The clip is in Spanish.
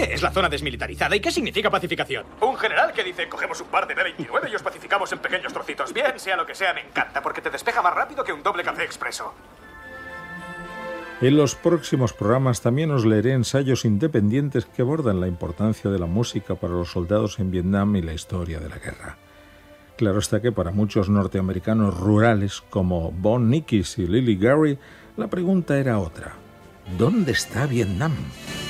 ¿Qué es la zona desmilitarizada y qué significa pacificación? Un general que dice, cogemos un par de B-29 y os pacificamos en pequeños trocitos. Bien, sea lo que sea, me encanta, porque te despeja más rápido que un doble café expreso. En los próximos programas también os leeré ensayos independientes que abordan la importancia de la música para los soldados en Vietnam y la historia de la guerra. Claro está que para muchos norteamericanos rurales como Bon Nickis y Lily Gary, la pregunta era otra. ¿Dónde está Vietnam?